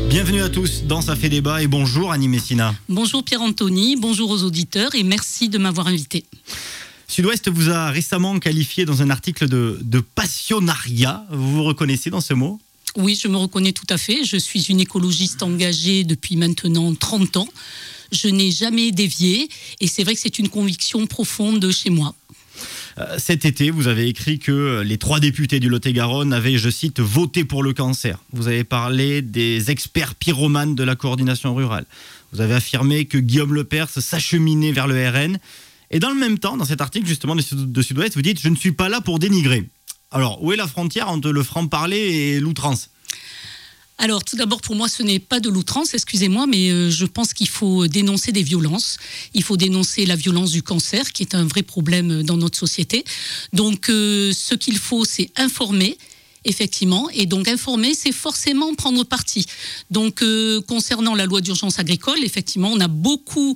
Bienvenue à tous dans Ça fait débat et bonjour Annie Messina. Bonjour Pierre-Anthony, bonjour aux auditeurs et merci de m'avoir invité. Sud-Ouest vous a récemment qualifié dans un article de passionnariat. Vous vous reconnaissez dans ce mot ? Oui, je me reconnais tout à fait. Je suis une écologiste engagée depuis maintenant 30 ans. Je n'ai jamais dévié et c'est vrai que c'est une conviction profonde chez moi. Cet été, vous avez écrit que les 3 députés du Lot-et-Garonne avaient, je cite, voté pour le cancer. Vous avez parlé des experts pyromanes de la coordination rurale. Vous avez affirmé que Guillaume Lepers s'acheminait vers le RN. Et dans le même temps, dans cet article justement de Sud-Ouest, vous dites « Je ne suis pas là pour dénigrer ». Alors, où est la frontière entre le franc-parler et l'outrance ? Alors, tout d'abord, pour moi, ce n'est pas de l'outrance, excusez-moi, mais je pense qu'il faut dénoncer des violences. Il faut dénoncer la violence du cancer, qui est un vrai problème dans notre société. Donc, ce qu'il faut, c'est informer, effectivement. Et donc, informer, c'est forcément prendre parti. Donc, concernant la loi d'urgence agricole, effectivement, on a beaucoup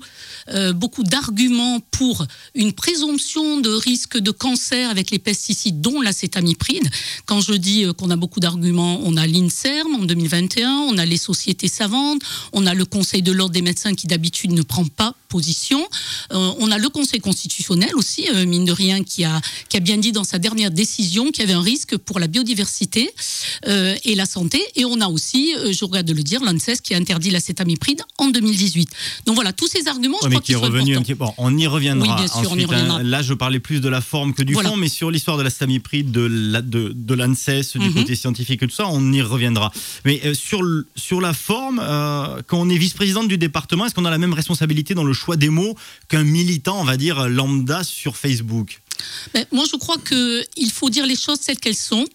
d'arguments pour une présomption de risque de cancer avec les pesticides, dont l'acétamipride. Quand je dis qu'on a beaucoup d'arguments, on a l'INSERM en 2021, on a les sociétés savantes, on a le Conseil de l'ordre des médecins qui d'habitude ne prend pas position, on a le Conseil constitutionnel aussi, mine de rien, qui a bien dit dans sa dernière décision qu'il y avait un risque pour la biodiversité et la santé. Et on a aussi, je regrette de le dire, l'ANSES qui a interdit l'acétamipride en 202018. Donc voilà, tous ces arguments, je crois qu'ils sont importants. Bon, on y reviendra. Oui, bien sûr, ensuite, on y reviendra. Là, je parlais plus de la forme que du fond, mais sur l'histoire de l'acétamipride, de l'ANSES, du côté scientifique et tout ça, on y reviendra. Mais sur la forme, quand on est vice-présidente du département, est-ce qu'on a la même responsabilité dans le choix des mots qu'un militant, on va dire, lambda sur Facebook ? Moi, je crois qu'il faut dire les choses telles qu'elles sont.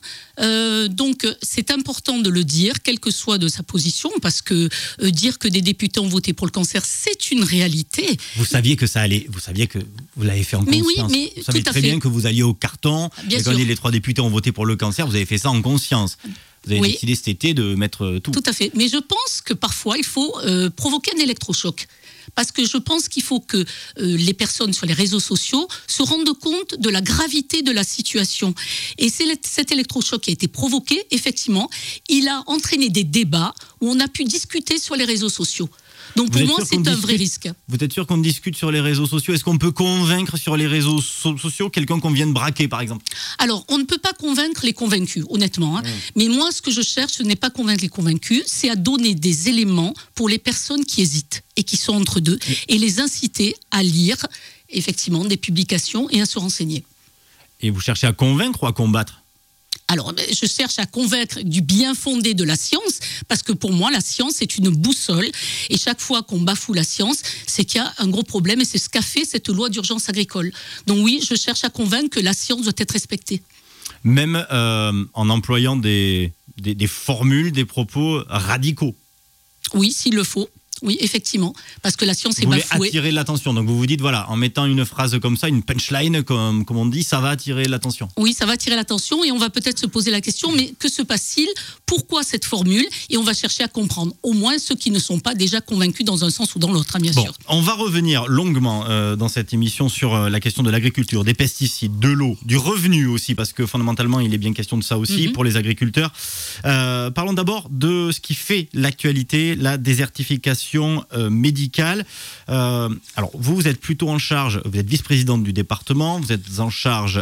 Donc, c'est important de le dire, quelle que soit de sa position, parce que dire que des députés ont voté pour le cancer, c'est une réalité. Vous saviez que ça allait, vous saviez que vous l'avez fait en conscience. Mais oui, mais vous savez très bien que vous alliez au carton, et quand les 3 députés ont voté pour le cancer, vous avez fait ça en conscience. Vous avez décidé cet été de mettre tout. Tout à fait. Mais je pense que parfois, il faut provoquer un électrochoc. Parce que je pense qu'il faut que les personnes sur les réseaux sociaux se rendent compte de la gravité de la situation. Et c'est cet électrochoc qui a été provoqué, effectivement. Il a entraîné des débats où on a pu discuter sur les réseaux sociaux. Donc pour moi, c'est un vrai risque. Vous êtes sûr qu'on discute sur les réseaux sociaux ? Est-ce qu'on peut convaincre sur les réseaux sociaux quelqu'un qu'on vient de braquer, par exemple ? Alors, on ne peut pas convaincre les convaincus, honnêtement. Hein. Mais moi, ce que je cherche, ce n'est pas convaincre les convaincus, c'est à donner des éléments pour les personnes qui hésitent et qui sont entre deux, et les inciter à lire, effectivement, des publications et à se renseigner. Et vous cherchez à convaincre ou à combattre ? Alors, je cherche à convaincre du bien fondé de la science, parce que pour moi, la science est une boussole. Et chaque fois qu'on bafoue la science, c'est qu'il y a un gros problème. Et c'est ce qu'a fait cette loi d'urgence agricole. Donc oui, je cherche à convaincre que la science doit être respectée. Même en employant des formules, des propos radicaux. Oui, s'il le faut. Oui, effectivement, parce que la science est bafouée. Vous voulez attirer l'attention, donc vous vous dites, voilà, en mettant une phrase comme ça, une punchline, comme on dit, ça va attirer l'attention. Oui, ça va attirer l'attention et on va peut-être se poser la question, mais que se passe-t-il ? Pourquoi cette formule ? Et on va chercher à comprendre, au moins ceux qui ne sont pas déjà convaincus dans un sens ou dans l'autre, hein, bien sûr. On va revenir longuement dans cette émission sur la question de l'agriculture, des pesticides, de l'eau, du revenu aussi, parce que fondamentalement, il est bien question de ça aussi pour les agriculteurs. Parlons d'abord de ce qui fait l'actualité, la désertification médicale. Alors, vous êtes plutôt en charge, vous êtes vice-présidente du département, vous êtes en charge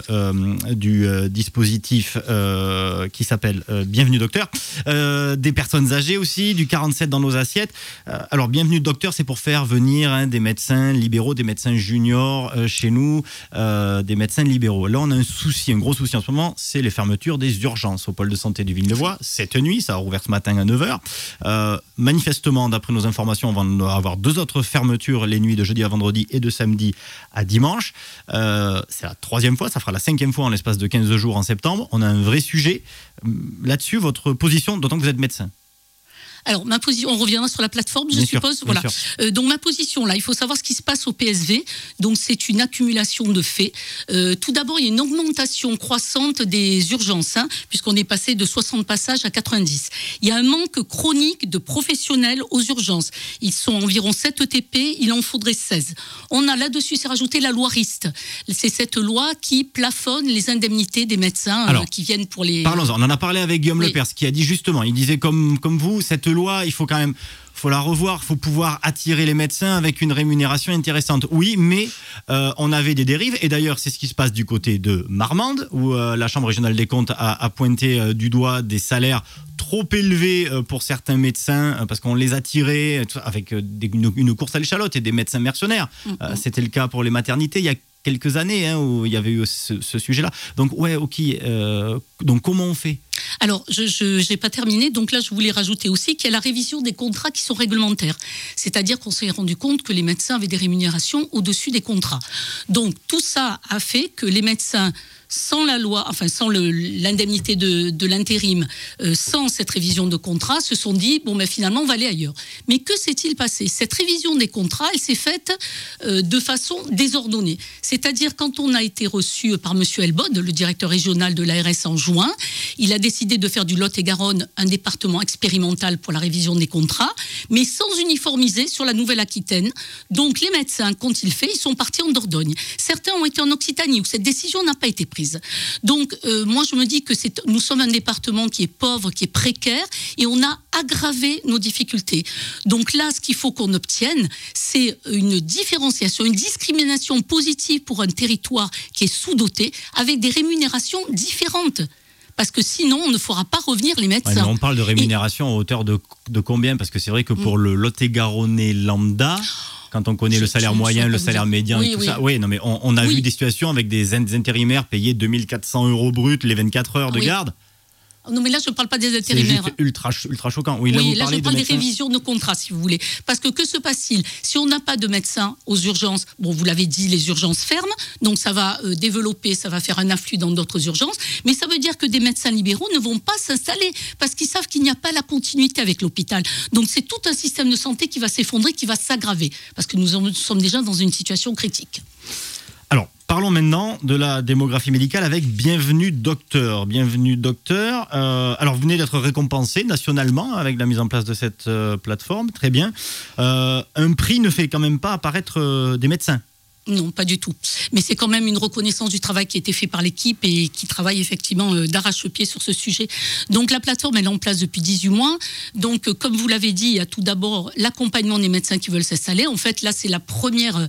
du dispositif qui s'appelle Bienvenue Docteur, des personnes âgées aussi, du 47 dans nos assiettes. Alors, Bienvenue Docteur, c'est pour faire venir des médecins libéraux, des médecins juniors chez nous, des médecins libéraux. Là, on a un souci, un gros souci en ce moment, c'est les fermetures des urgences au pôle de santé du Villeneuvois. Cette nuit, ça a rouvert ce matin à 9h. Manifestement, d'après nos informations, on va avoir 2 autres fermetures les nuits de jeudi à vendredi et de samedi à dimanche. C'est la 3e fois, ça fera la 5e fois en l'espace de 15 jours en septembre. On a un vrai sujet. Là-dessus, votre position, d'autant que vous êtes médecin. Alors, ma position, on reviendra sur la plateforme, je suppose. Voilà. Donc, ma position, là, il faut savoir ce qui se passe au PSV. Donc, c'est une accumulation de faits. Tout d'abord, il y a une augmentation croissante des urgences, puisqu'on est passé de 60 passages à 90. Il y a un manque chronique de professionnels aux urgences. Ils sont environ 7 ETP, il en faudrait 16. On a là-dessus, c'est rajouté la loi RIST. C'est cette loi qui plafonne les indemnités des médecins qui viennent pour les... Parlons-en, on en a parlé avec Guillaume Lepers, qui a dit justement, il disait comme vous, cette loi, il faut quand même... faut la revoir, faut pouvoir attirer les médecins avec une rémunération intéressante. Oui, mais on avait des dérives, et d'ailleurs c'est ce qui se passe du côté de Marmande, où la Chambre régionale des comptes a pointé du doigt des salaires trop élevés pour certains médecins, parce qu'on les a tirés avec une course à l'échalote et des médecins mercenaires. C'était le cas pour les maternités il y a quelques années, où il y avait eu ce sujet-là. Donc ouais, ok, donc comment on fait ? Alors, je n'ai pas terminé. Donc là, je voulais rajouter aussi qu'il y a la révision des contrats qui sont réglementaires. C'est-à-dire qu'on s'est rendu compte que les médecins avaient des rémunérations au-dessus des contrats. Donc, tout ça a fait que les médecins, sans la loi, enfin sans l'indemnité de l'intérim, sans cette révision de contrat, se sont dit, bon, ben finalement, on va aller ailleurs. Mais que s'est-il passé ? Cette révision des contrats, elle s'est faite de façon désordonnée. C'est-à-dire, quand on a été reçu par M. Elbod, le directeur régional de l'ARS en juin, il a décidé de faire du Lot-et-Garonne un département expérimental pour la révision des contrats, mais sans uniformiser sur la Nouvelle-Aquitaine. Donc les médecins, quand il fait, ils sont partis en Dordogne. Certains ont été en Occitanie, où cette décision n'a pas été prise. Donc moi je me dis que nous sommes un département qui est pauvre, qui est précaire, et on a aggravé nos difficultés. Donc là, ce qu'il faut qu'on obtienne, c'est une différenciation, une discrimination positive pour un territoire qui est sous-doté, avec des rémunérations différentes. Parce que sinon, on ne fera pas revenir les médecins. Ouais, mais on parle de rémunération à hauteur de combien ? Parce que c'est vrai que pour le Lot-et-Garonnais lambda, quand on connaît le salaire moyen, le salaire médian et tout ça, oui, non, mais on a vu des situations avec des intérimaires payés 2400 € brut les 24 heures de garde. Non, mais là, je ne parle pas des intérimaires. C'est juste ultra choquant. Oui, là je parle des révisions de contrats, si vous voulez. Parce que se passe-t-il ? Si on n'a pas de médecin aux urgences, bon, vous l'avez dit, les urgences ferment, donc ça va développer, ça va faire un afflux dans d'autres urgences, mais ça veut dire que des médecins libéraux ne vont pas s'installer, parce qu'ils savent qu'il n'y a pas la continuité avec l'hôpital. Donc c'est tout un système de santé qui va s'effondrer, qui va s'aggraver, parce que nous sommes déjà dans une situation critique. Alors, parlons maintenant de la démographie médicale avec Bienvenue Docteur. Bienvenue Docteur. Alors, vous venez d'être récompensé nationalement avec la mise en place de cette plateforme. Très bien. Un prix ne fait quand même pas apparaître des médecins. Non, pas du tout. Mais c'est quand même une reconnaissance du travail qui a été fait par l'équipe et qui travaille effectivement d'arrache-pied sur ce sujet. Donc la plateforme, elle est en place depuis 18 mois. Donc comme vous l'avez dit, il y a tout d'abord l'accompagnement des médecins qui veulent s'installer. En fait, là, c'est la première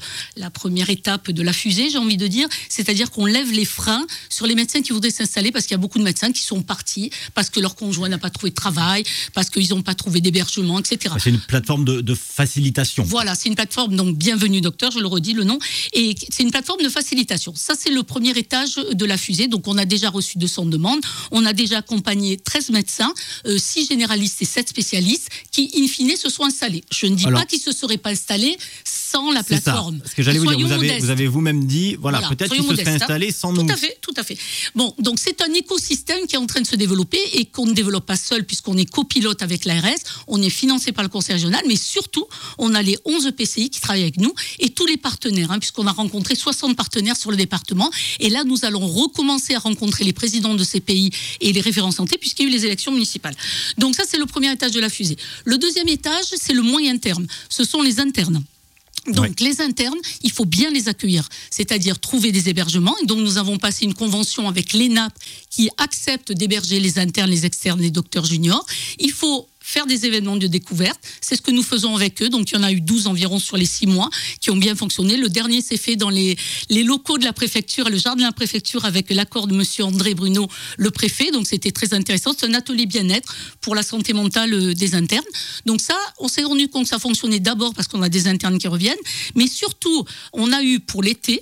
étape de la fusée, j'ai envie de dire. C'est-à-dire qu'on lève les freins sur les médecins qui voudraient s'installer, parce qu'il y a beaucoup de médecins qui sont partis, parce que leur conjoint n'a pas trouvé de travail, parce qu'ils n'ont pas trouvé d'hébergement, etc. C'est une plateforme de facilitation. Voilà, c'est une plateforme, donc Bienvenue Docteur, je le redis le nom. Et c'est une plateforme de facilitation. Ça, c'est le premier étage de la fusée. Donc, on a déjà reçu 200 demandes. On a déjà accompagné 13 médecins, 6 généralistes et 7 spécialistes qui, in fine, se sont installés. Je ne dis pas qu'ils ne se seraient pas installés sans la plateforme. C'est ça. Ce que j'allais vous dire, vous avez vous-même dit, voilà peut-être qu'ils se seraient installés sans nous. Tout à fait. Bon, donc c'est un écosystème qui est en train de se développer et qu'on ne développe pas seul, puisqu'on est copilote avec l'ARS, on est financé par le Conseil régional, mais surtout, on a les 11 PCI qui travaillent avec nous et tous les partenaires, puisqu'on a rencontré 60 partenaires sur le département. Et là, nous allons recommencer à rencontrer les présidents de ces pays et les référents santé, puisqu'il y a eu les élections municipales. Donc ça, c'est le premier étage de la fusée. Le deuxième étage, c'est le moyen terme. Ce sont les internes. Donc les internes, il faut bien les accueillir, c'est-à-dire trouver des hébergements. Et donc nous avons passé une convention avec l'ENAP qui accepte d'héberger les internes, les externes, les docteurs juniors. Il faut faire des événements de découverte. C'est ce que nous faisons avec eux. Donc, il y en a eu 12 environ sur les 6 mois qui ont bien fonctionné. Le dernier s'est fait dans les locaux de la préfecture, le jardin de la préfecture, avec l'accord de monsieur André Bruno, le préfet. Donc, c'était très intéressant. C'est un atelier bien-être pour la santé mentale des internes. Donc ça, on s'est rendu compte que ça fonctionnait d'abord parce qu'on a des internes qui reviennent. Mais surtout, on a eu pour l'été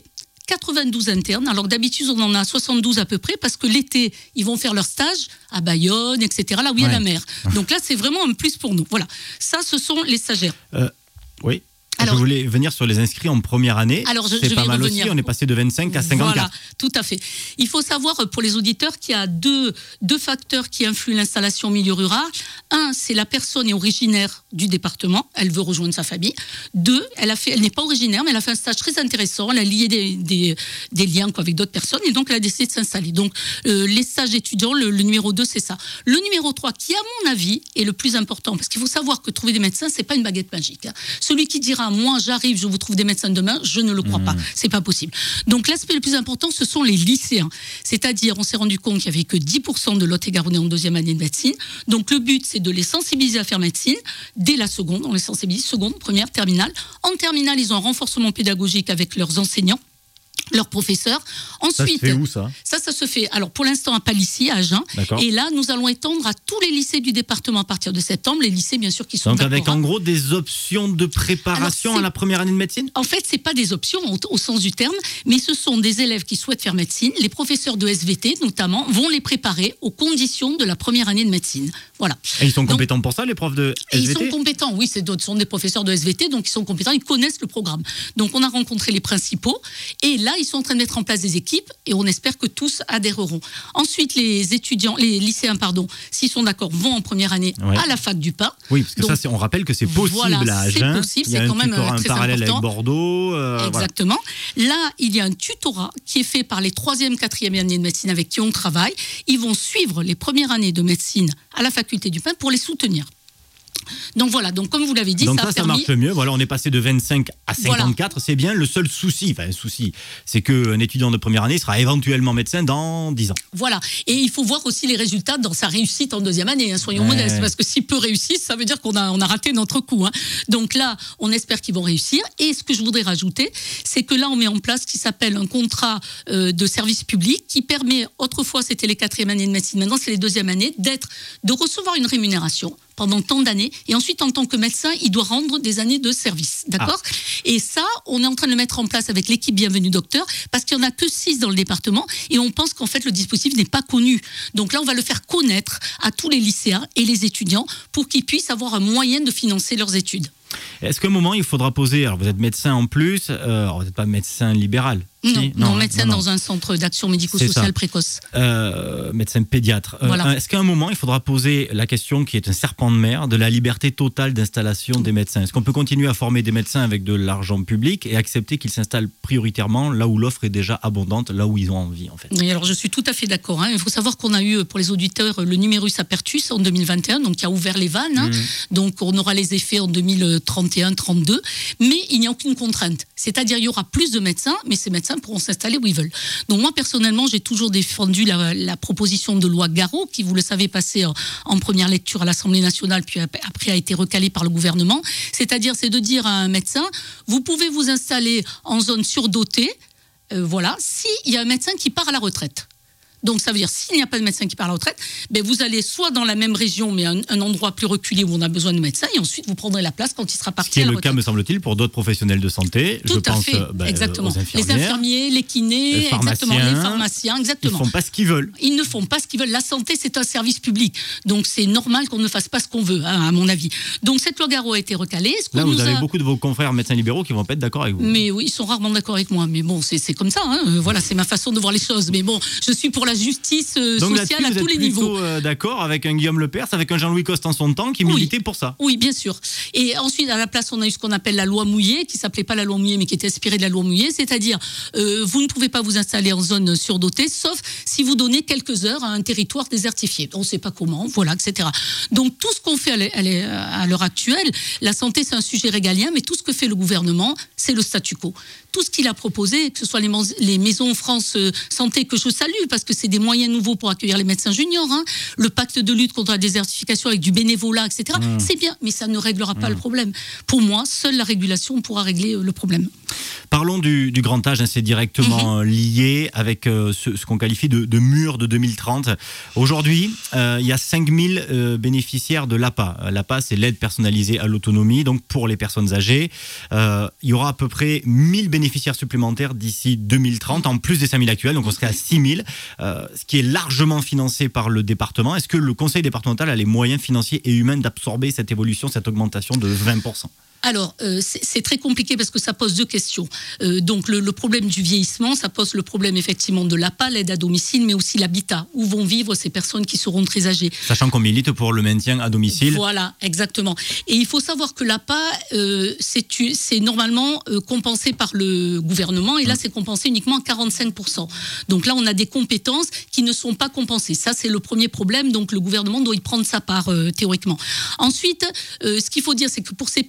92 internes, alors d'habitude on en a 72 à peu près, parce que l'été, ils vont faire leur stage à Bayonne, etc., là où il y a la mer. Donc là, c'est vraiment un plus pour nous. Voilà, ça, ce sont les stagiaires. Oui. Alors, je voulais venir sur les inscrits en première année. Alors, c'est pas mal aussi, on est passé de 25 à 54. Voilà, tout à fait. Il faut savoir pour les auditeurs qu'il y a deux facteurs qui influent l'installation au milieu rural. Un, c'est la personne est originaire du département, elle veut rejoindre sa famille. Deux, elle n'est pas originaire, mais elle a fait un stage très intéressant, elle a lié des liens avec d'autres personnes, et donc elle a décidé de s'installer. Donc les stages étudiants, le numéro 2, c'est ça. Le numéro 3, qui à mon avis est le plus important, parce qu'il faut savoir que trouver des médecins, c'est pas une baguette magique. Celui qui dira moi j'arrive, je vous trouve des médecins demain, je ne le crois pas, c'est pas possible. Donc l'aspect le plus important, ce sont les lycéens. C'est-à-dire, on s'est rendu compte qu'il n'y avait que 10% de Lot-et-Garonne en deuxième année de médecine. Donc le but, c'est de les sensibiliser à faire médecine dès la seconde, on les sensibilise, seconde, première, terminale. En terminale, ils ont un renforcement pédagogique avec leurs enseignants, leurs professeurs. Ensuite, ça se fait où, ça ? Ça se fait, alors pour l'instant à Palissy, à Agen. D'accord. Et là, nous allons étendre à tous les lycées du département à partir de septembre, les lycées bien sûr qui sont donc d'accord. avec en gros des options de préparation à la première année de médecine ? En fait, c'est pas des options au sens du terme, mais ce sont des élèves qui souhaitent faire médecine. Les professeurs de SVT, notamment, vont les préparer aux conditions de la première année de médecine. Voilà. Et ils sont compétents pour ça, les profs de SVT ? Et ils sont compétents, oui, ce sont des professeurs de SVT, donc ils sont compétents, ils connaissent le programme. Donc on a rencontré les principaux, et là, ils sont en train de mettre en place des équipes, et on espère que tous adhéreront. Ensuite, les lycéens, s'ils sont d'accord, vont en première année à la fac du Pin. Oui, parce que donc, ça, on rappelle que c'est possible à Agen. C'est possible, c'est quand même un parallèle important. avec Bordeaux. Exactement. Voilà. Là, il y a un tutorat qui est fait par les 3e, 4e années de médecine avec qui on travaille. Ils vont suivre les premières années de médecine à la faculté du Pin pour les soutenir. Donc voilà, donc comme vous l'avez dit, donc ça a permis... marche mieux. Voilà, on est passé de 25 à 54, voilà. C'est bien. Le seul souci, c'est qu'un étudiant de première année sera éventuellement médecin dans 10 ans. Voilà, et il faut voir aussi les résultats dans sa réussite en deuxième année, hein, soyons modestes, parce que s'il peut réussir, ça veut dire qu'on a raté notre coup. Hein. Donc là, on espère qu'ils vont réussir. Et ce que je voudrais rajouter, c'est que là, on met en place ce qui s'appelle un contrat de service public qui permet, autrefois c'était les 4e années de médecine, maintenant c'est les 2e années, de recevoir une rémunération pendant tant d'années, et ensuite en tant que médecin, il doit rendre des années de service, d'accord ? Et ça, on est en train de le mettre en place avec l'équipe Bienvenue Docteur, parce qu'il n'y en a que 6 dans le département, et on pense qu'en fait le dispositif n'est pas connu. Donc là, on va le faire connaître à tous les lycéens et les étudiants pour qu'ils puissent avoir un moyen de financer leurs études. Est-ce qu'à un moment, il faudra poser, alors vous êtes médecin en plus, vous n'êtes pas médecin libéral ? Non, médecin dans un centre d'action médico-sociale précoce. Médecin pédiatre. Voilà. Est-ce qu'à un moment, il faudra poser la question qui est un serpent de mer de la liberté totale d'installation des médecins ? Est-ce qu'on peut continuer à former des médecins avec de l'argent public et accepter qu'ils s'installent prioritairement là où l'offre est déjà abondante, là où ils ont envie en fait ? Oui, alors je suis tout à fait d'accord. Hein. Il faut savoir qu'on a eu pour les auditeurs le numerus apertus en 2021, donc qui a ouvert les vannes. Hein. Donc on aura les effets en 2031-32, mais il n'y a aucune contrainte. C'est-à-dire il y aura plus de médecins, mais ces médecins pourront s'installer où ils veulent. Donc moi personnellement, j'ai toujours défendu la proposition de loi Garot, qui vous le savez passée en première lecture à l'Assemblée nationale, puis après a été recalée par le gouvernement. C'est-à-dire, c'est de dire à un médecin, vous pouvez vous installer en zone surdotée, s'il y a un médecin qui part à la retraite. Donc ça veut dire, s'il n'y a pas de médecin qui part à la retraite, vous allez soit dans la même région, mais un endroit plus reculé où on a besoin de médecins, et ensuite vous prendrez la place quand il sera parti à la retraite. Ce qui est le cas, me semble-t-il, pour d'autres professionnels de santé. Tout à fait, exactement. Les infirmiers, les kinés, les pharmaciens, exactement. Ils ne font pas ce qu'ils veulent. Ils ne font pas ce qu'ils veulent. La santé, c'est un service public. Donc c'est normal qu'on ne fasse pas ce qu'on veut, hein, à mon avis. Donc cette loi Garot a été recalée. Là, vous avez beaucoup de vos confrères médecins libéraux qui ne vont pas être d'accord avec vous. Mais oui, ils sont rarement d'accord avec moi. Mais bon, c'est comme ça. Hein. Voilà, c'est ma façon de voir les choses. Mais bon, je suis pour la justice sociale à tous les niveaux. Donc là-dessus, d'accord avec un Guillaume Lepers, avec un Jean-Louis Coste en son temps qui militait pour ça. Oui, bien sûr. Et ensuite, à la place, on a eu ce qu'on appelle la loi Mouillé, qui s'appelait pas la loi Mouillé, mais qui était inspirée de la loi Mouillé, c'est-à-dire vous ne pouvez pas vous installer en zone surdotée, sauf si vous donnez quelques heures à un territoire désertifié. On ne sait pas comment, voilà, etc. Donc tout ce qu'on fait à l'heure actuelle, la santé c'est un sujet régalien, mais tout ce que fait le gouvernement, c'est le statu quo. Tout ce qu'il a proposé, que ce soit les maisons France Santé, que je salue, parce que c'est des moyens nouveaux pour accueillir les médecins juniors, hein. Le pacte de lutte contre la désertification avec du bénévolat, etc. C'est bien, mais ça ne réglera pas le problème. Pour moi, seule la régulation pourra régler le problème. Parlons du grand âge, hein, c'est directement lié avec ce qu'on qualifie de mur de 2030. Aujourd'hui, il y a 5000 bénéficiaires de l'APA. L'APA, c'est l'aide personnalisée à l'autonomie, donc pour les personnes âgées. Il y aura à peu près 1000 bénéficiaires supplémentaires d'ici 2030, en plus des 5000 actuels, donc on serait à 6000, ce qui est largement financé par le département. Est-ce que le conseil départemental a les moyens financiers et humains d'absorber cette évolution, cette augmentation de 20%? Alors, c'est très compliqué parce que ça pose deux questions. Donc, le problème du vieillissement, ça pose le problème effectivement de l'APA, l'aide à domicile, mais aussi l'habitat, où vont vivre ces personnes qui seront très âgées. Sachant qu'on milite pour le maintien à domicile. Voilà, exactement. Et il faut savoir que l'APA, c'est normalement compensé par le gouvernement, et là, c'est compensé uniquement à 45%. Donc là, on a des compétences qui ne sont pas compensées. Ça, c'est le premier problème, donc le gouvernement doit y prendre sa part, théoriquement. Ensuite, ce qu'il faut dire, c'est que pour ces personnes âgées,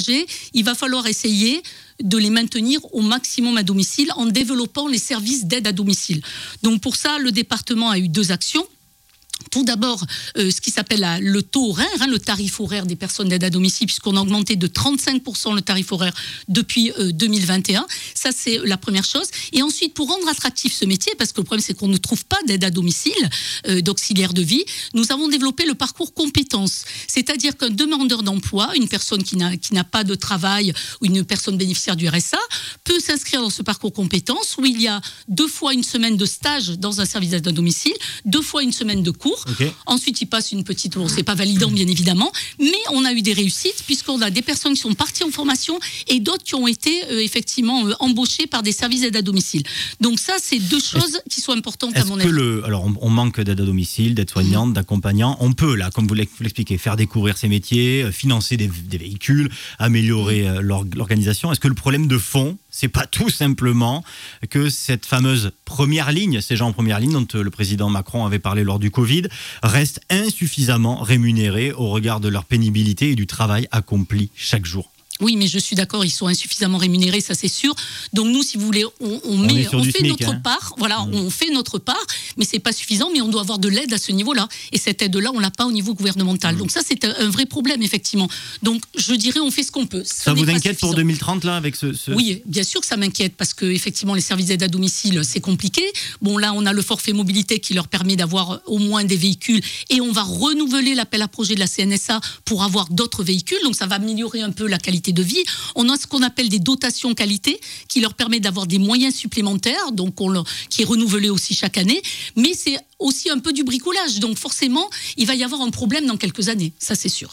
étrangers, il va falloir essayer de les maintenir au maximum à domicile en développant les services d'aide à domicile. Donc pour ça, le département a eu 2 actions. Tout d'abord, ce qui s'appelle le taux horaire, le tarif horaire des personnes d'aide à domicile, puisqu'on a augmenté de 35% le tarif horaire depuis 2021. Ça, c'est la première chose. Et ensuite, pour rendre attractif ce métier, parce que le problème, c'est qu'on ne trouve pas d'aide à domicile, d'auxiliaire de vie, nous avons développé le parcours compétences. C'est-à-dire qu'un demandeur d'emploi, une personne qui n'a pas de travail ou une personne bénéficiaire du RSA, peut s'inscrire dans ce parcours compétences où il y a 2 fois une semaine de stage dans un service d'aide à domicile, 2 fois une semaine de cours. Okay. Ensuite, il passe une petite... Bon, c'est pas validant, bien évidemment, mais on a eu des réussites puisqu'on a des personnes qui sont parties en formation et d'autres qui ont été effectivement embauchées par des services d'aide à domicile. Donc ça, c'est 2 choses qui sont importantes à mon avis. Alors, on manque d'aide à domicile, d'aide-soignante, d'accompagnants. On peut, là, comme vous l'expliquez, faire découvrir ces métiers, financer des véhicules, améliorer l'organisation. Est-ce que le problème de fond, c'est pas tout simplement que cette fameuse première ligne, ces gens en première ligne dont le président Macron avait parlé lors du Covid, restent insuffisamment rémunérés au regard de leur pénibilité et du travail accompli chaque jour? Oui, mais je suis d'accord, ils sont insuffisamment rémunérés, ça c'est sûr. Donc nous, si vous voulez, on fait SMIC, notre part. Voilà, on fait notre part, mais c'est pas suffisant. Mais on doit avoir de l'aide à ce niveau-là. Et cette aide-là, on l'a pas au niveau gouvernemental. Donc ça, c'est un vrai problème, effectivement. Donc je dirais, on fait ce qu'on peut. Ça vous inquiète pour 2030 là, avec ce... Oui, bien sûr que ça m'inquiète parce que effectivement, les services d'aide à domicile, c'est compliqué. Bon, là, on a le forfait mobilité qui leur permet d'avoir au moins des véhicules, et on va renouveler l'appel à projet de la CNSA pour avoir d'autres véhicules. Donc ça va améliorer un peu la qualité de vie. On a ce qu'on appelle des dotations qualité qui leur permet d'avoir des moyens supplémentaires, donc qui est renouvelé aussi chaque année, mais c'est aussi un peu du bricolage, donc forcément il va y avoir un problème dans quelques années, ça c'est sûr.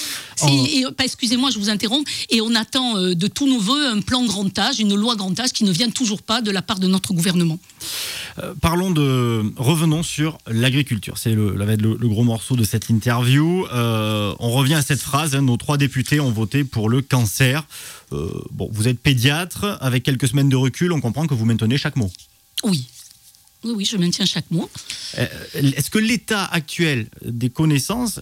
Excusez-moi, je vous interromps, et on attend de tous nos voeux un plan grand âge, une loi grand âge qui ne vient toujours pas de la part de notre gouvernement. Revenons sur l'agriculture. C'est le gros morceau de cette interview. On revient à cette phrase, nos 3 députés ont voté pour le cancer. Vous êtes pédiatre, avec quelques semaines de recul, on comprend que vous maintenez chaque mot. Oui, je maintiens chaque mot. Est-ce que l'état actuel des connaissances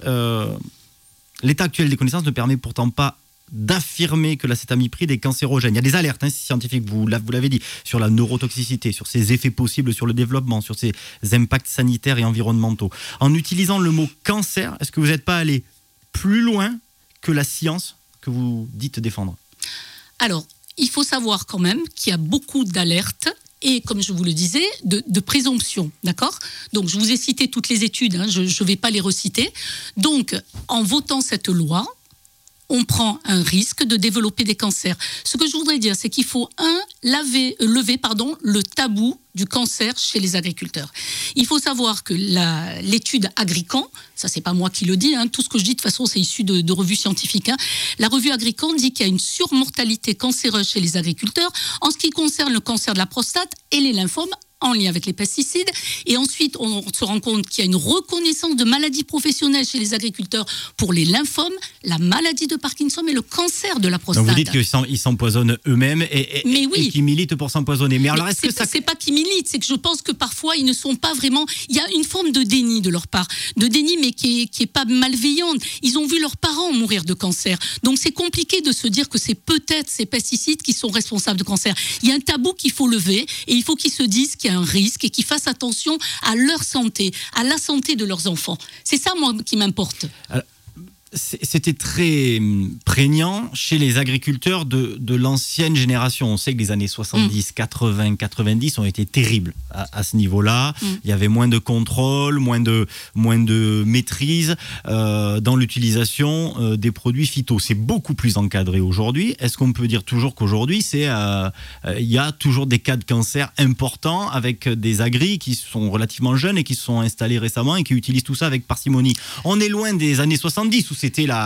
ne permet pourtant pas d'affirmer que l'acétamipride est cancérogène? Il y a des alertes scientifiques, vous l'avez dit, sur la neurotoxicité, sur ses effets possibles sur le développement, sur ses impacts sanitaires et environnementaux. En utilisant le mot cancer, est-ce que vous n'êtes pas allé plus loin que la science que vous dites défendre? Alors, il faut savoir quand même qu'il y a beaucoup d'alertes et, comme je vous le disais, de présomption, d'accord ? Donc, je vous ai cité toutes les études, je ne vais pas les reciter. Donc, en votant cette loi, on prend un risque de développer des cancers. Ce que je voudrais dire, c'est qu'il faut, lever le tabou du cancer chez les agriculteurs. Il faut savoir que l'étude Agrican, ça c'est pas moi qui le dis, tout ce que je dis de toute façon c'est issu de revues scientifiques. La revue Agrican dit qu'il y a une surmortalité cancéreuse chez les agriculteurs en ce qui concerne le cancer de la prostate et les lymphomes en lien avec les pesticides. Et ensuite, on se rend compte qu'il y a une reconnaissance de maladies professionnelles chez les agriculteurs pour les lymphomes, la maladie de Parkinson et le cancer de la prostate. Donc vous dites qu'ils s'empoisonnent eux-mêmes et qu'ils militent pour s'empoisonner. Mais alors, est-ce que ça... C'est pas qu'ils militent, c'est que je pense que parfois, ils ne sont pas vraiment... Il y a une forme de déni de leur part. De déni, mais qui est pas malveillante. Ils ont vu leurs parents mourir de cancer. Donc c'est compliqué de se dire que c'est peut-être ces pesticides qui sont responsables de cancer. Il y a un tabou qu'il faut lever et il faut qu'ils se disent qu'il y a un risque et qu'ils fassent attention à leur santé, à la santé de leurs enfants. C'est ça, moi, qui m'importe. Alors, c'était très prégnant chez les agriculteurs de l'ancienne génération. On sait que les années 70, 80, 90 ont été terribles à ce niveau-là. Il y avait moins de contrôle, moins de maîtrise dans l'utilisation des produits phyto. C'est beaucoup plus encadré aujourd'hui. Est-ce qu'on peut dire toujours qu'aujourd'hui, il y a toujours des cas de cancer importants avec des agris qui sont relativement jeunes et qui se sont installés récemment et qui utilisent tout ça avec parcimonie? On est loin des années 70 où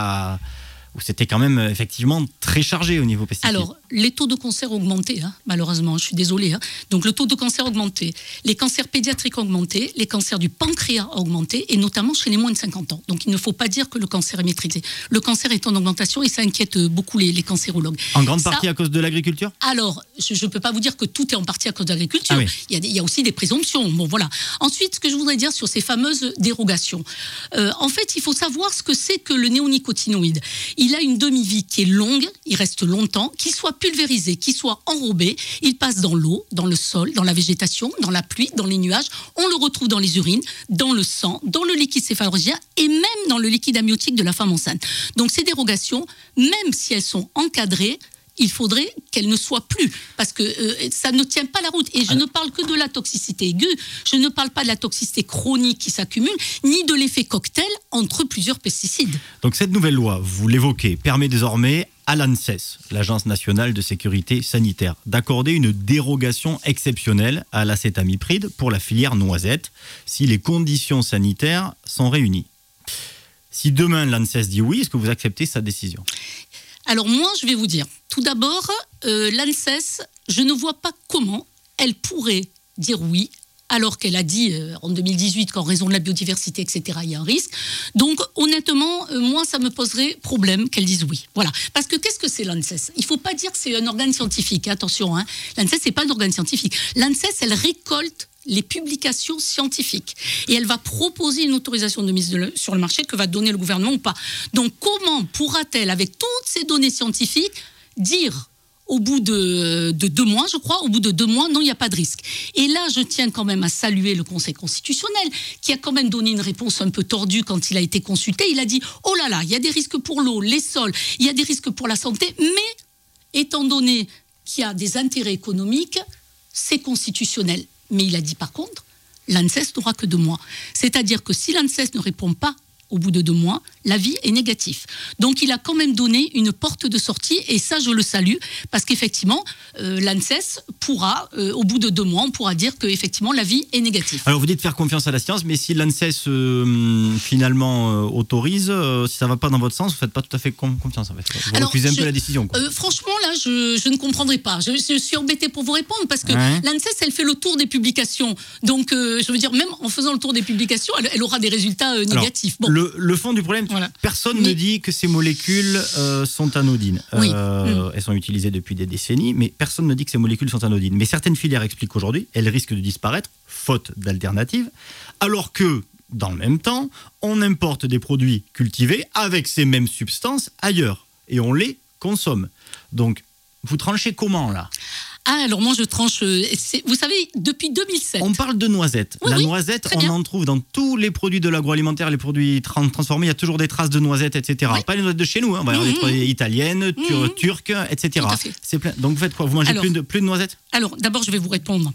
c'était quand même effectivement très chargé au niveau pesticides. Alors, les taux de cancer ont augmenté, malheureusement, je suis désolée. Donc, le taux de cancer a augmenté, les cancers pédiatriques ont augmenté, les cancers du pancréas ont augmenté, et notamment chez les moins de 50 ans. Donc, il ne faut pas dire que le cancer est maîtrisé. Le cancer est en augmentation et ça inquiète beaucoup les cancérologues. En grande partie à cause de l'agriculture ? Alors, je ne peux pas vous dire que tout est en partie à cause de l'agriculture. Ah oui. Il y a aussi des présomptions. Bon, voilà. Ensuite, ce que je voudrais dire sur ces fameuses dérogations. En fait, il faut savoir ce que c'est que le néonicotinoïde. il a une demi-vie qui est longue, il reste longtemps, qu'il soit pulvérisé, qu'il soit enrobé, il passe dans l'eau, dans le sol, dans la végétation, dans la pluie, dans les nuages, on le retrouve dans les urines, dans le sang, dans le liquide céphalorhizien et même dans le liquide amniotique de la femme enceinte. Donc ces dérogations, même si elles sont encadrées, il faudrait qu'elle ne soit plus, parce que ça ne tient pas la route. Et je ne parle que de la toxicité aiguë, je ne parle pas de la toxicité chronique qui s'accumule, ni de l'effet cocktail entre plusieurs pesticides. Donc cette nouvelle loi, vous l'évoquez, permet désormais à l'ANSES, l'Agence nationale de sécurité sanitaire, d'accorder une dérogation exceptionnelle à l'acétamipride pour la filière noisette, si les conditions sanitaires sont réunies. Si demain l'ANSES dit oui, est-ce que vous acceptez sa décision ? Alors moi, je vais vous dire, tout d'abord, l'ANSES, je ne vois pas comment elle pourrait dire oui, alors qu'elle a dit en 2018 qu'en raison de la biodiversité, etc., il y a un risque. Donc honnêtement, moi, ça me poserait problème qu'elle dise oui. Voilà. Parce que qu'est-ce que c'est l'ANSES ? Il ne faut pas dire que c'est un organe scientifique, attention, hein. L'ANSES, ce n'est pas un organe scientifique. L'ANSES, elle récolte les publications scientifiques. Et elle va proposer une autorisation de mise sur le marché que va donner le gouvernement ou pas. Donc comment pourra-t-elle, avec toutes ces données scientifiques, dire au bout de 2 mois, je crois, au bout de 2 mois, non, il n'y a pas de risque. Et là, je tiens quand même à saluer le Conseil constitutionnel, qui a quand même donné une réponse un peu tordue quand il a été consulté. Il a dit, oh là là, il y a des risques pour l'eau, les sols, il y a des risques pour la santé, mais étant donné qu'il y a des intérêts économiques, c'est constitutionnel. Mais il a dit par contre, l'ANSES n'aura que 2 mois. C'est-à-dire que si l'ANSES ne répond pas au bout de 2 mois, l'avis est négatif. Donc il a quand même donné une porte de sortie et ça je le salue parce qu'effectivement l'ANSES pourra, au bout de 2 mois, on pourra dire qu'effectivement l'avis est négatif. Alors vous dites faire confiance à la science, mais si l'ANSES finalement autorise, si ça ne va pas dans votre sens, vous ne faites pas tout à fait confiance en fait. Vous refusez un peu la décision. Franchement là je ne comprendrai pas. Je suis embêtée pour vous répondre parce que l'ANSES elle fait le tour des publications. Donc je veux dire même en faisant le tour des publications, elle aura des résultats négatifs. Alors, bon. Le fond du problème, voilà. Personne ne dit que ces molécules sont anodines. Oui. Elles sont utilisées depuis des décennies, mais personne ne dit que ces molécules sont anodines. Mais certaines filières expliquent qu'aujourd'hui, elles risquent de disparaître, faute d'alternatives, alors que, dans le même temps, on importe des produits cultivés avec ces mêmes substances ailleurs. Et on les consomme. Donc, vous tranchez comment, là ? Ah, alors moi je tranche, vous savez, depuis 2007. On parle de noisettes. Oui, la noisette, on en trouve dans tous les produits de l'agroalimentaire, les produits transformés, il y a toujours des traces de noisettes, etc. Oui. Pas les noisettes de chez nous, hein. On va avoir des produits italiennes, turques, etc. C'est plein. Donc vous faites quoi ? Vous mangez plus de noisettes ? Alors d'abord je vais vous répondre.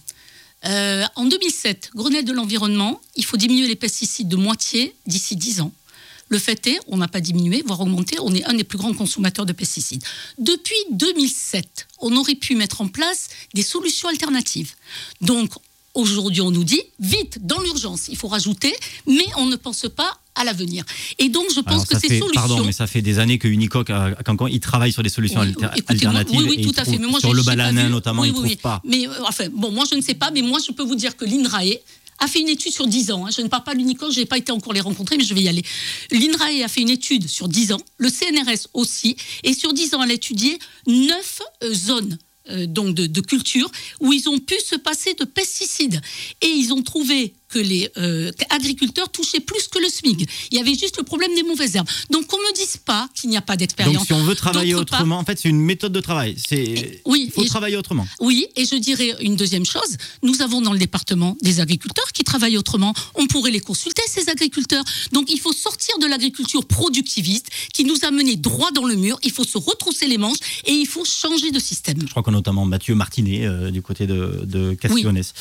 En 2007, Grenelle de l'environnement, il faut diminuer les pesticides de moitié d'ici 10 ans. Le fait est, on n'a pas diminué, voire augmenté, on est un des plus grands consommateurs de pesticides. Depuis 2007, on aurait pu mettre en place des solutions alternatives. Donc, aujourd'hui, on nous dit, vite, dans l'urgence, il faut rajouter, mais on ne pense pas à l'avenir. Et donc, je pense que ces solutions... Pardon, mais ça fait des années que Unicoque, à Cancun, il travaille sur des solutions alternatives. Oui, tout à fait. Mais moi, sur le balanin, notamment, il ne trouve pas. Mais enfin, bon, moi, je ne sais pas, mais moi, je peux vous dire que l'INRAE a fait une étude sur 10 ans. Je ne parle pas de l'Unicoque, je n'ai pas été encore les rencontrer, mais je vais y aller. L'INRAE a fait une étude sur 10 ans, le CNRS aussi, et sur 10 ans, elle a étudié 9 zones donc de culture où ils ont pu se passer de pesticides. Et ils ont trouvé que les agriculteurs touchaient plus que le SMIC. Il y avait juste le problème des mauvaises herbes. Donc qu'on ne me dise pas qu'il n'y a pas d'expérience. Donc si on veut travailler autrement, en fait c'est une méthode de travail. Il faut travailler autrement. Oui, et je dirais une deuxième chose. Nous avons dans le département des agriculteurs qui travaillent autrement. On pourrait les consulter, ces agriculteurs. Donc il faut sortir de l'agriculture productiviste qui nous a menés droit dans le mur. Il faut se retrousser les manches et il faut changer de système. Je crois qu'on a notamment Mathieu Martinet du côté de Castionès.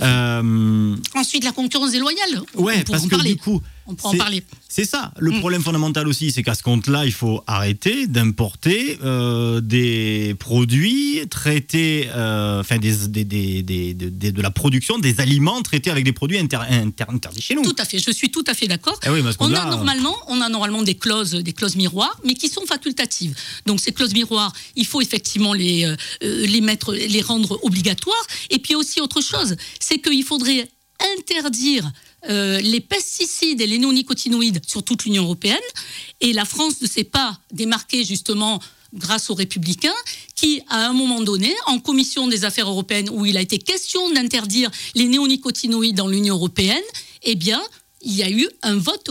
Oui, ensuite, la concurrence déloyale. Ouais, parce que du coup, on pourra en parler. C'est ça. Le problème fondamental aussi, c'est qu'à ce compte-là, il faut arrêter d'importer des produits traités, de la production des aliments traités avec des produits interdits chez nous. Tout à fait. Je suis tout à fait d'accord. Oui, on a normalement des clauses miroirs, mais qui sont facultatives. Donc ces clauses miroirs, il faut effectivement les rendre obligatoires. Et puis aussi autre chose, c'est qu'il faudrait interdire les pesticides et les néonicotinoïdes sur toute l'Union européenne. Et la France ne s'est pas démarquée justement grâce aux Républicains qui, à un moment donné, en commission des affaires européennes, où il a été question d'interdire les néonicotinoïdes dans l'Union européenne, eh bien, il y a eu un vote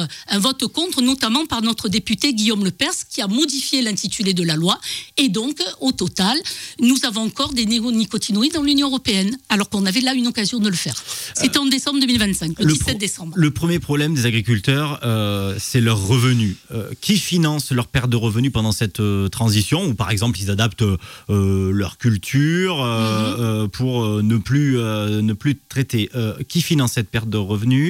contre notamment par notre député Guillaume Lepers qui a modifié l'intitulé de la loi et donc au total nous avons encore des néonicotinoïdes dans l'Union européenne alors qu'on avait là une occasion de le faire. C'était en décembre 2025, le 17 décembre. Le premier problème des agriculteurs, c'est leurs revenus. Qui finance leur perte de revenus pendant cette transition où par exemple ils adaptent leur culture pour ne plus traiter. Qui finance cette perte de revenus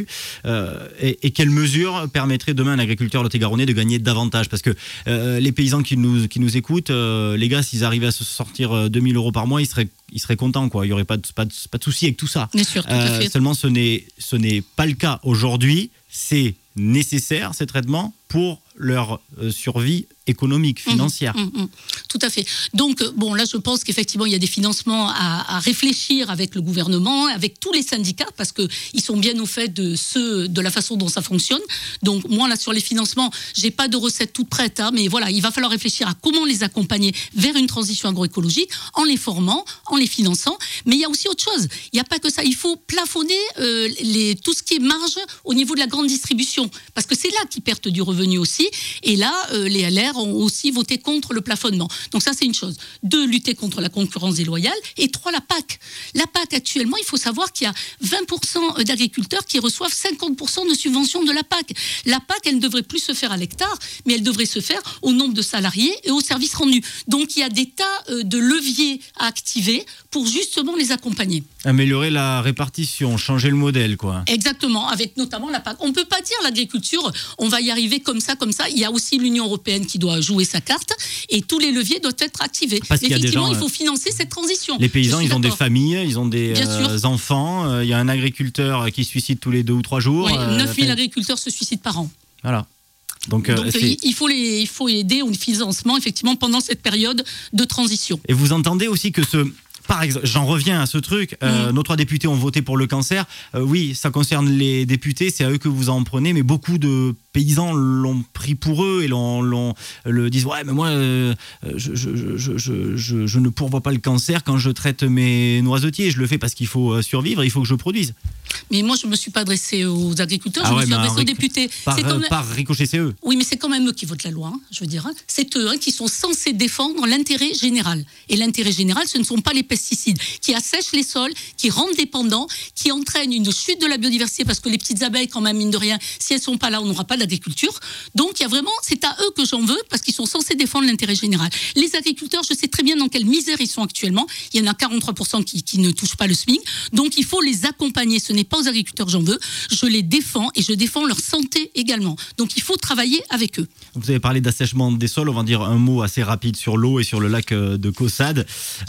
et quelles mesures permettraient demain à un agriculteur lot-et-garonnais de gagner davantage? Parce que les paysans qui nous écoutent, les gars, s'ils arrivaient à se sortir 2 000 euros par mois, ils seraient contents, quoi. Il n'y aurait pas de souci avec tout ça. Bien sûr, tout à fait. Seulement, ce n'est pas le cas aujourd'hui. C'est nécessaire, ces traitements, pour leur survie économique, financière. Tout à fait. Donc, bon, là, je pense qu'effectivement, il y a des financements à réfléchir avec le gouvernement, avec tous les syndicats, parce qu'ils sont bien au fait de la façon dont ça fonctionne. Donc, moi, là, sur les financements, j'ai pas de recette toute prête, mais voilà, il va falloir réfléchir à comment les accompagner vers une transition agroécologique, en les formant, en les finançant. Mais il y a aussi autre chose. Il n'y a pas que ça. Il faut plafonner tout ce qui est marge au niveau de la grande distribution, parce que c'est là qu'ils perdent du revenu aussi. Et là, les LR ont aussi voté contre le plafonnement. Donc ça, c'est une chose. 2, lutter contre la concurrence déloyale. Et 3, la PAC. La PAC, actuellement, il faut savoir qu'il y a 20% d'agriculteurs qui reçoivent 50% de subventions de la PAC. La PAC, elle ne devrait plus se faire à l'hectare, mais elle devrait se faire au nombre de salariés et aux services rendus. Donc il y a des tas de leviers à activer pour justement les accompagner. Améliorer la répartition, changer le modèle, quoi. Exactement, avec notamment la PAC. On ne peut pas dire l'agriculture, on va y arriver comme ça. Il y a aussi l'Union européenne qui doit jouer sa carte et tous les leviers doivent être activés. Parce qu'il y a des gens, il faut financer cette transition. Les paysans, ils ont des familles, ils ont des enfants. Il y a un agriculteur qui se suicide tous les 2 ou 3 jours. Oui, 9 000 agriculteurs se suicident par an. Voilà. Donc il faut aider au financement, effectivement, pendant cette période de transition. Et vous entendez aussi que par exemple, j'en reviens à ce truc, nos 3 députés ont voté pour le cancer. Oui, ça concerne les députés, c'est à eux que vous en prenez, mais beaucoup de paysans l'ont pris pour eux et le disent ouais mais moi je ne pourvois pas le cancer quand je traite mes noisetiers, je le fais parce qu'il faut survivre, il faut que je produise. Mais moi je me suis pas adressée aux agriculteurs, je me suis adressée aux députés. Par ricochet, c'est eux. Oui, mais c'est quand même eux qui votent la loi, je veux dire. C'est eux qui sont censés défendre l'intérêt général. Et l'intérêt général, ce ne sont pas les pesticides qui assèchent les sols, qui rendent dépendants, qui entraînent une chute de la biodiversité parce que les petites abeilles, quand même, mine de rien, si elles sont pas là, on n'aura pas d'agriculture. Donc il y a vraiment, c'est à eux que j'en veux parce qu'ils sont censés défendre l'intérêt général. Les agriculteurs, je sais très bien dans quelle misère ils sont actuellement. Il y en a 43% qui ne touchent pas le SMIC. Donc il faut les accompagner. Ce n'est pas aux agriculteurs que j'en veux. Je les défends et je défends leur santé également. Donc il faut travailler avec eux. Vous avez parlé d'assèchement des sols. On va dire un mot assez rapide sur l'eau et sur le lac de Caussade.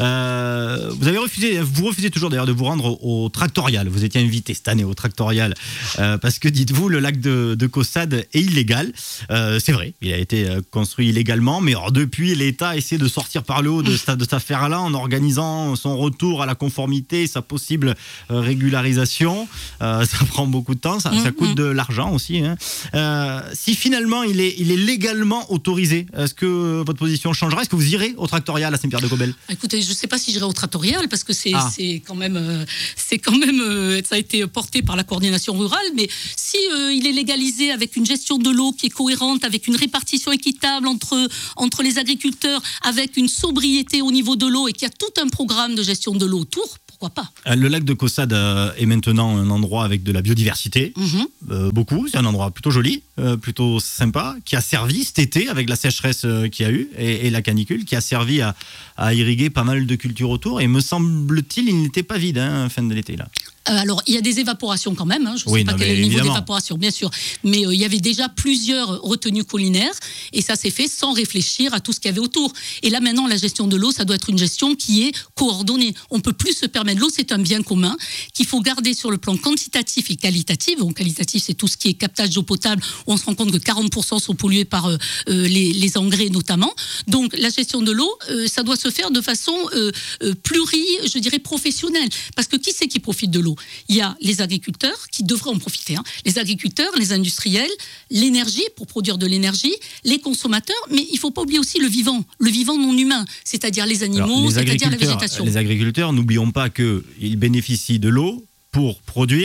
Vous refusez toujours d'ailleurs de vous rendre au Tractorial. Vous étiez invité cette année au Tractorial parce que, dites-vous, le lac de Caussade est illégal. C'est vrai, il a été construit illégalement, mais depuis, l'État essaie de sortir par le haut de cette affaire-là en organisant son retour à la conformité, sa possible régularisation. Ça prend beaucoup de temps, ça coûte de l'argent aussi. Si finalement il est légalement autorisé, est-ce que votre position changera? Est-ce que vous irez au Tractorial à Saint-Pierre-de-Cobel? Écoutez, je ne sais pas si j'irai au Tractorial parce que c'est quand même, ça a été porté par la coordination rurale, mais si il est légalisé avec une gestion de l'eau qui est cohérente, avec une répartition équitable entre les agriculteurs, avec une sobriété au niveau de l'eau et qu'il y a tout un programme de gestion de l'eau autour, pourquoi pas? Le lac de Caussade est maintenant un endroit avec de la biodiversité, beaucoup, c'est un endroit plutôt joli, plutôt sympa, qui a servi cet été avec la sécheresse qu'il y a eu et la canicule, qui a servi à irriguer pas mal de cultures autour, et me semble-t-il, il n'était pas vide fin de l'été là. Alors, il y a des évaporations quand même. Je ne sais pas quel est le niveau d'évaporation, bien sûr. Mais il y avait déjà plusieurs retenues collinaires. Et ça s'est fait sans réfléchir à tout ce qu'il y avait autour. Et là, maintenant, la gestion de l'eau, ça doit être une gestion qui est coordonnée. On ne peut plus se permettre. L'eau, c'est un bien commun qu'il faut garder sur le plan quantitatif et qualitatif. Donc, qualitatif, c'est tout ce qui est captage d'eau potable, où on se rend compte que 40% sont pollués par les engrais, notamment. Donc, la gestion de l'eau, ça doit se faire de façon professionnelle. Parce que qui c'est qui profite de l'eau? Il y a les agriculteurs qui devraient en profiter. Les agriculteurs, les industriels, l'énergie pour produire de l'énergie, les consommateurs, mais il ne faut pas oublier aussi le vivant non humain, c'est-à-dire les animaux, c'est-à-dire la végétation. Les agriculteurs, n'oublions pas qu'ils bénéficient de l'eau pour produire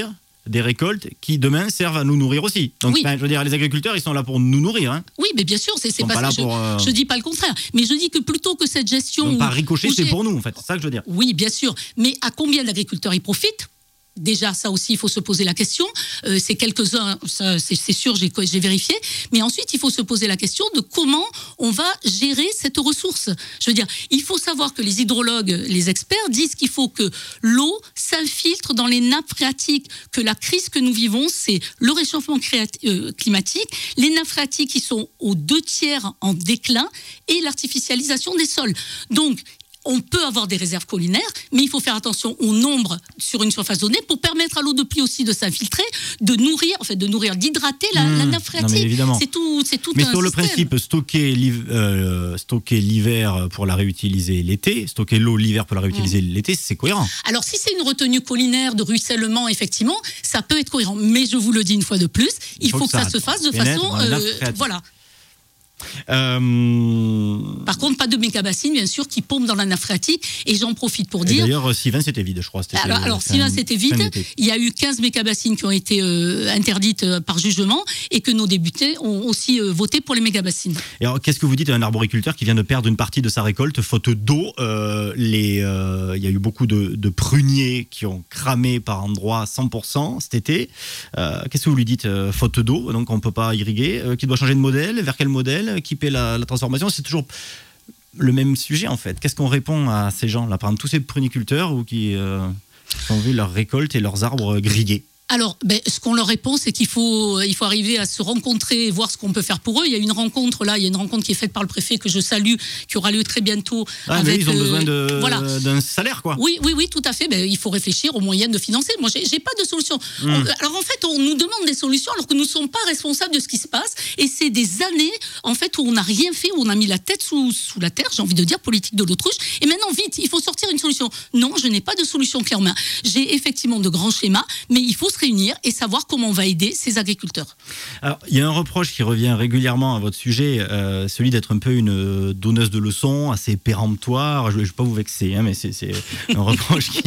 des récoltes qui demain servent à nous nourrir aussi. Donc, je veux dire, les agriculteurs, ils sont là pour nous nourrir. Hein. Oui, mais bien sûr, c'est pas parce que je dis pas le contraire. Mais je dis que plutôt que cette gestion... Donc, par ricochet, c'est pour nous, en fait. C'est ça que je veux dire. Oui, bien sûr. Mais à combien d'agriculteurs ils profitent ? Déjà, ça aussi, il faut se poser la question. C'est quelques-uns, c'est sûr, j'ai vérifié. Mais ensuite, il faut se poser la question de comment on va gérer cette ressource. Je veux dire, il faut savoir que les hydrologues, les experts disent qu'il faut que l'eau s'infiltre dans les nappes phréatiques, que la crise que nous vivons, c'est le réchauffement climatique, les nappes phréatiques qui sont aux 2/3 en déclin et l'artificialisation des sols. Donc, on peut avoir des réserves collinaires, mais il faut faire attention au nombre sur une surface donnée pour permettre à l'eau de pluie aussi de s'infiltrer, de nourrir, d'hydrater la nappe phréatique. C'est tout mais un sur le système. principe, stocker l'hiver pour la réutiliser l'été, stocker l'eau l'hiver pour la réutiliser l'été, c'est cohérent. Alors si c'est une retenue collinaire de ruissellement, effectivement, ça peut être cohérent. Mais je vous le dis une fois de plus, il faut que ça se fasse de façon... voilà. Par contre, pas de méga-bassines, bien sûr, qui pompent dans la nappe phréatique. Et j'en profite pour dire... D'ailleurs, Sivin, c'était vide, je crois. Alors Sivin, c'était vide. Il y a eu 15 méga-bassines qui ont été interdites par jugement et que nos députés ont aussi voté pour les méga-bassines. Et alors, qu'est-ce que vous dites à un arboriculteur qui vient de perdre une partie de sa récolte faute d'eau il y a eu beaucoup de pruniers qui ont cramé par endroits à 100% cet été. Qu'est-ce que vous lui dites faute d'eau, donc on ne peut pas irriguer, qui doit changer de modèle, vers quel modèle, qui paie la transformation, c'est toujours le même sujet en fait. Qu'est-ce qu'on répond à ces gens-là, par exemple tous ces pruniculteurs ou qui ont vu leurs récoltes et leurs arbres grillés? Alors, ce qu'on leur répond, c'est qu'il faut arriver à se rencontrer et voir ce qu'on peut faire pour eux. Il y a une rencontre qui est faite par le préfet que je salue, qui aura lieu très bientôt. Mais ils ont besoin d'un salaire, quoi. Oui, tout à fait. Il faut réfléchir aux moyens de financer. Moi, j'ai pas de solution. Alors, en fait, on nous demande des solutions alors que nous ne sommes pas responsables de ce qui se passe. Et c'est des années, en fait, où on n'a rien fait, où on a mis la tête sous la terre, j'ai envie de dire, politique de l'autruche. Et maintenant, vite, il faut sortir une solution. Non, je n'ai pas de solution claire en main. J'ai effectivement de grands schémas, mais il faut se réunir et savoir comment on va aider ces agriculteurs. Alors, il y a un reproche qui revient régulièrement à votre sujet, celui d'être un peu une donneuse de leçons, assez péremptoire. Je ne vais pas vous vexer, mais c'est un reproche qui...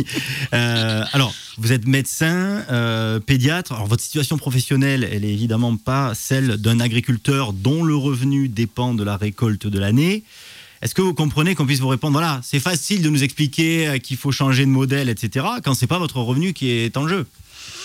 alors, vous êtes médecin, pédiatre. Alors, votre situation professionnelle, elle n'est évidemment pas celle d'un agriculteur dont le revenu dépend de la récolte de l'année. Est-ce que vous comprenez qu'on puisse vous répondre, voilà, c'est facile de nous expliquer qu'il faut changer de modèle, etc., quand ce n'est pas votre revenu qui est en jeu?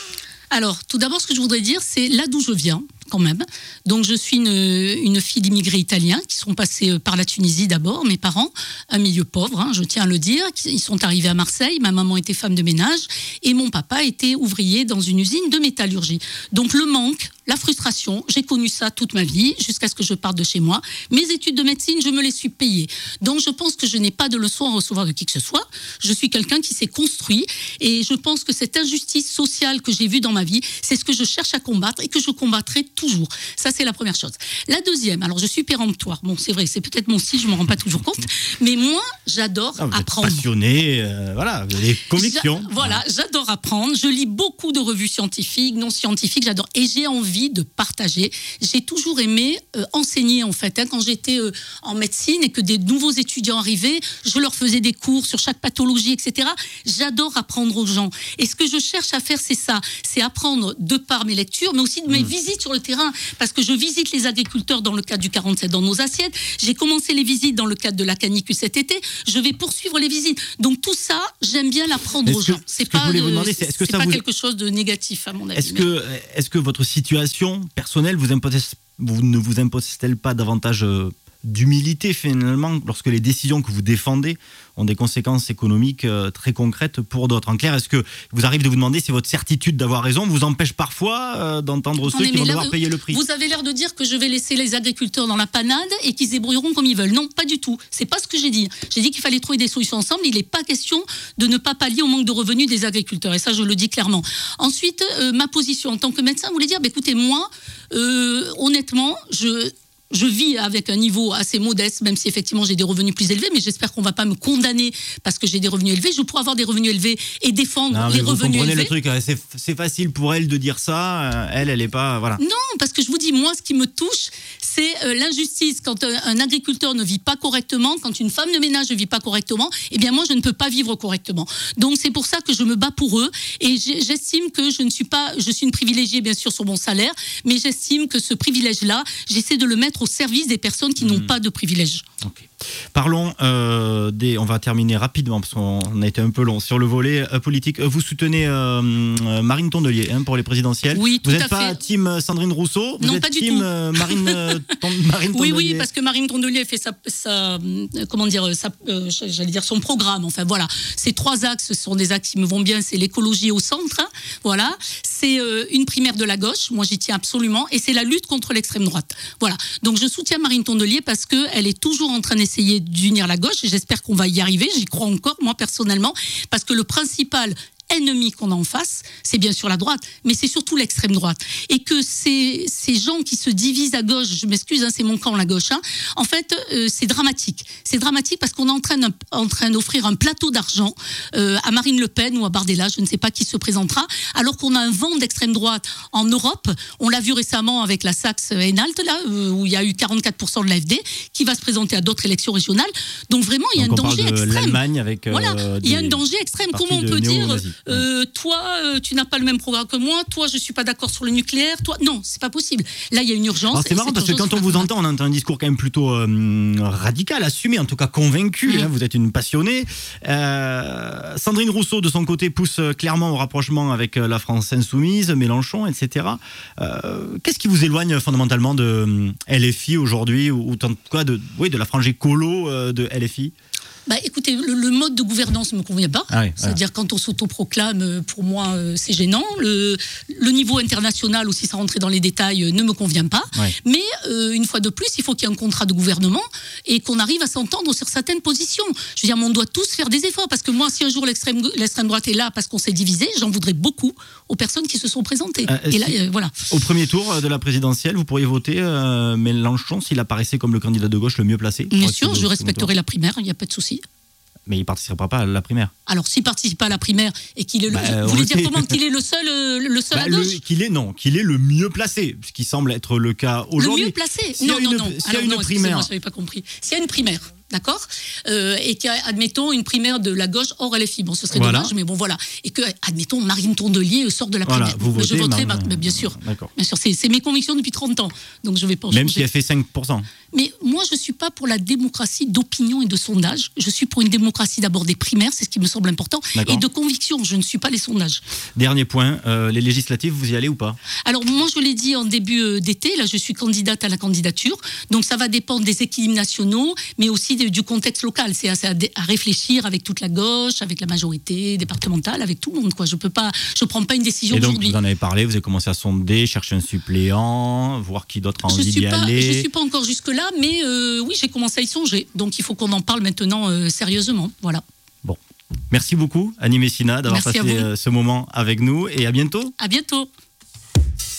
Alors, tout d'abord, ce que je voudrais dire, c'est là d'où je viens, quand même. Donc, je suis une fille d'immigrés italiens qui sont passés par la Tunisie d'abord, mes parents, un milieu pauvre, je tiens à le dire. Ils sont arrivés à Marseille, ma maman était femme de ménage et mon papa était ouvrier dans une usine de métallurgie. Donc, le manque, la frustration, j'ai connu ça toute ma vie, jusqu'à ce que je parte de chez moi. Mes études de médecine, je me les suis payées. Donc, je pense que je n'ai pas de leçons à recevoir de qui que ce soit. Je suis quelqu'un qui s'est construit et je pense que cette injustice sociale que j'ai vue dans ma vie, c'est ce que je cherche à combattre et que je combattrai toujours. Ça, c'est la première chose. La deuxième, alors je suis péremptoire. Bon, c'est vrai, c'est peut-être mon style, je ne me rends pas toujours compte. Mais moi, j'adore apprendre. Vous êtes passionné, voilà, vous avez des convictions. J'adore apprendre. Je lis beaucoup de revues scientifiques, non scientifiques, j'adore. Et j'ai envie de partager. J'ai toujours aimé enseigner, en fait. Quand j'étais en médecine et que des nouveaux étudiants arrivaient, je leur faisais des cours sur chaque pathologie, etc. J'adore apprendre aux gens. Et ce que je cherche à faire, c'est ça. C'est apprendre de par mes lectures, mais aussi de mes visites sur le terrain. Parce que je visite les agriculteurs dans le cadre du 47 dans nos assiettes. J'ai commencé les visites dans le cadre de la canicule cet été. Je vais poursuivre les visites. Donc tout ça, j'aime bien l'apprendre aux gens. C'est pas quelque chose de négatif, à mon avis. Est-ce que votre situation personnelle ne vous impose-t-elle pas davantage d'humilité finalement lorsque les décisions que vous défendez ont des conséquences économiques très concrètes pour d'autres? En clair, est-ce que vous arrive de vous demander si votre certitude d'avoir raison vous empêche parfois d'entendre ceux qui vont devoir payer le prix? Vous avez l'air de dire que je vais laisser les agriculteurs dans la panade et qu'ils se débrouilleront comme ils veulent. Non, pas du tout. C'est pas ce que j'ai dit. J'ai dit qu'il fallait trouver des solutions ensemble. Il n'est pas question de ne pas pallier au manque de revenus des agriculteurs. Et ça, je le dis clairement. Ensuite, ma position en tant que médecin voulait dire, écoutez, moi, honnêtement, je vis avec un niveau assez modeste, même si effectivement j'ai des revenus plus élevés, mais j'espère qu'on ne va pas me condamner parce que j'ai des revenus élevés. Je pourrais avoir des revenus élevés et défendre les revenus élevés. Le truc, c'est facile pour elle de dire ça. Elle est pas, voilà. Non, parce que je vous dis, moi, ce qui me touche, c'est l'injustice. Quand un agriculteur ne vit pas correctement, quand une femme de ménage ne vit pas correctement, eh bien moi, je ne peux pas vivre correctement. Donc c'est pour ça que je me bats pour eux, et j'estime que je suis une privilégiée bien sûr sur mon salaire, mais j'estime que ce privilège-là, j'essaie de le mettre au service des personnes qui n'ont pas de privilège. Okay. Parlons on va terminer rapidement parce qu'on a été un peu long sur le volet politique. Vous soutenez Marine Tondelier pour les présidentielles. Oui, tout à fait. Vous n'êtes pas team Sandrine Rousseau, vous êtes pas team du tout. Marine Tondelier. Oui, parce que Marine Tondelier fait son programme. Enfin voilà, ces 3 axes sont des axes qui me vont bien. C'est l'écologie au centre, hein, voilà. C'est une primaire de la gauche, moi j'y tiens absolument, et c'est la lutte contre l'extrême droite. Voilà. Donc je soutiens Marine Tondelier parce que elle est toujours en train d'essayer d'unir la gauche, et j'espère qu'on va y arriver. J'y crois encore, moi personnellement, parce que le principal ennemi qu'on a en face, c'est bien sûr la droite, mais c'est surtout l'extrême droite. Et que ces gens qui se divisent à gauche, je m'excuse, hein, c'est mon camp la gauche, hein, en fait, c'est dramatique. C'est dramatique parce qu'on est en train d'offrir un plateau d'argent à Marine Le Pen ou à Bardella, je ne sais pas qui se présentera, alors qu'on a un vent d'extrême droite en Europe. On l'a vu récemment avec la Saxe-Anhalt, là, où il y a eu 44% de l'AfD, qui va se présenter à d'autres élections régionales. Donc vraiment, il y a un danger extrême. L'Allemagne avec voilà, il y a un danger extrême. Comment on peut dire toi, tu n'as pas le même programme que moi, toi, je ne suis pas d'accord sur le nucléaire, toi, non, c'est pas possible. Là, il y a une urgence. Alors, c'est marrant parce que quand on vous entend, on entend un discours quand même plutôt radical, assumé, en tout cas convaincu. Hein, vous êtes une passionnée. Sandrine Rousseau, de son côté, pousse clairement au rapprochement avec la France insoumise, Mélenchon, etc. Qu'est-ce qui vous éloigne fondamentalement de LFI aujourd'hui, ou en tout cas de la frange écolo de LFI ? Écoutez, le mode de gouvernance ne me convient pas. C'est-à-dire quand on s'autoproclame, pour moi, c'est gênant. Le niveau international aussi, sans rentrer dans les détails, ne me convient pas. Mais une fois de plus, il faut qu'il y ait un contrat de gouvernement et qu'on arrive à s'entendre sur certaines positions. Je veux dire, on doit tous faire des efforts, parce que moi, si un jour l'extrême droite est là parce qu'on s'est divisé, j'en voudrais beaucoup aux personnes qui se sont présentées. Et là, voilà. Au premier tour de la présidentielle, vous pourriez voter Mélenchon s'il apparaissait comme le candidat de gauche le mieux placé? Bien sûr, je respecterai la primaire, il n'y a pas de souci. Mais il ne participera pas à la primaire. Alors, s'il ne participe pas à la primaire et qu'il est vous voulez dire comment qu'il est le seul à gauche qu'il est le mieux placé, ce qui semble être le cas aujourd'hui. Le mieux placé S'il y a une primaire. Je n'avais pas compris. S'il y a une primaire, d'accord, et qu'il y a, admettons, une primaire de la gauche hors LFI, bon, ce serait dommage, mais bon, voilà. Et que, admettons, Marine Tondelier sort de la primaire. Vous je voterai, bien sûr. Bien sûr, c'est mes convictions depuis 30 ans. Donc, je vais pas en Même changer. si elle fait 5%. Mais moi, je ne suis pas pour la démocratie d'opinion et de sondage. Je suis pour une démocratie d'abord des primaires, c'est ce qui me semble important, et de conviction. Je ne suis pas les sondages. Dernier point, les législatives, vous y allez ou pas? Alors, moi, je l'ai dit en début d'été, là, je suis candidate à la candidature. Donc, ça va dépendre des équilibres nationaux, mais aussi du contexte local. C'est à réfléchir avec toute la gauche, avec la majorité départementale, avec tout le monde, quoi. Je ne prends pas une décision aujourd'hui. Vous en avez parlé, vous avez commencé à sonder, chercher un suppléant, voir qui d'autre a envie d'y aller. Je ne suis pas encore jusque-là, mais oui, j'ai commencé à y songer. Donc, il faut qu'on en parle maintenant sérieusement. Voilà. Bon. Merci beaucoup, Annie Messina, d'avoir passé ce moment avec nous, et à bientôt. À bientôt.